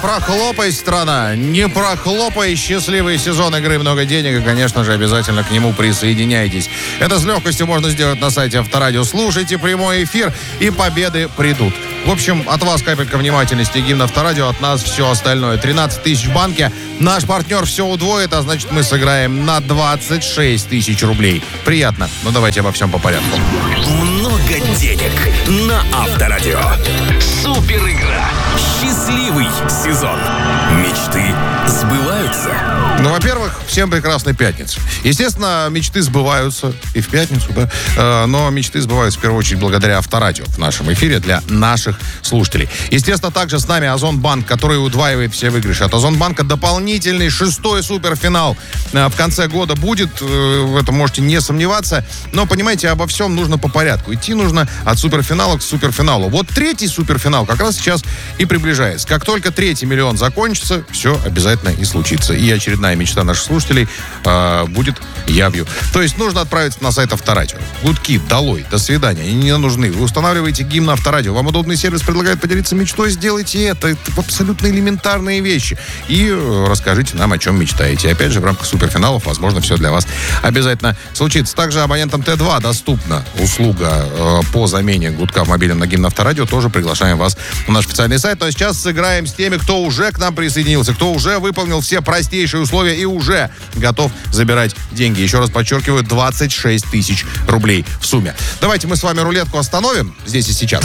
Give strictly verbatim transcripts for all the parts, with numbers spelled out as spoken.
прохлопай, страна, не прохлопай. Счастливый сезон игры «Много денег». И, конечно же, обязательно к нему присоединяйтесь. Это с легкостью можно сделать на сайте Авторадио. Слушайте прямой эфир, и победы придут. В общем, от вас капелька внимательности, гимн Авторадио, от нас все остальное. тринадцать тысяч в банке. Наш партнер все удвоит, а значит, мы сыграем на двадцать шесть тысяч рублей. Приятно. Ну, давайте обо всем по порядку. Много денег на Авторадио. Супер игра. Счастливый сезон. Мечты сбываются. Ну, во-первых, всем прекрасной пятницы. Естественно, мечты сбываются и в пятницу, да, но мечты сбываются в первую очередь благодаря Авторадио в нашем эфире для наших слушателей. Естественно, также с нами Озонбанк, который удваивает все выигрыши. От Озонбанка дополнительный шестой суперфинал в конце года будет. В этом можете не сомневаться. Но, понимаете, обо всем нужно по порядку. Идти нужно от суперфинала к суперфиналу. Вот третий суперфинал как раз сейчас и приближается. Как только третий миллион закончится, все обязательно и случится. И очередная мечта наших слушателей э, будет явью. То есть нужно отправиться на сайт Авторадио. Гудки долой, до свидания, они не нужны. Вы устанавливаете гимн Авторадио. Вам удобный сервис предлагает поделиться мечтой. Сделайте это. Это абсолютно элементарные вещи. И э, расскажите нам, о чем мечтаете. И опять же, в рамках суперфиналов, возможно, все для вас обязательно случится. Также абонентам Т два доступна услуга э, по замене гудка в мобильном на гимн Авторадио. Тоже приглашаем вас на наш официальный сайт. Но сейчас сыграем с теми, кто уже к нам присоединился, кто уже выполнил все простейшие условия и уже готов забирать деньги. Еще раз подчеркиваю, двадцать шесть тысяч рублей в сумме. Давайте мы с вами рулетку остановим здесь и сейчас.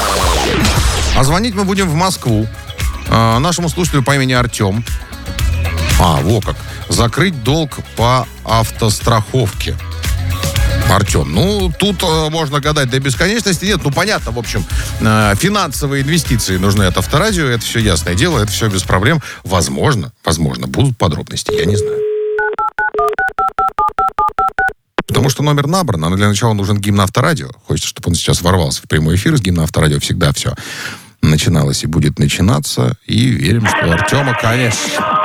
А звонить мы будем в Москву э, нашему слушателю по имени Артем. А, во как. Закрыть долг по автостраховке. Артем, ну, тут э, можно гадать до бесконечности. Нет, ну, понятно, в общем, э, финансовые инвестиции нужны от Авторадио. Это все ясное дело, это все без проблем. Возможно, возможно, будут подробности, я не знаю. Потому что номер набран, но для начала нужен гимн Авторадио. Хочется, чтобы он сейчас ворвался в прямой эфир. С гимна Авторадио всегда все начиналось и будет начинаться. И верим, что Артема, конечно...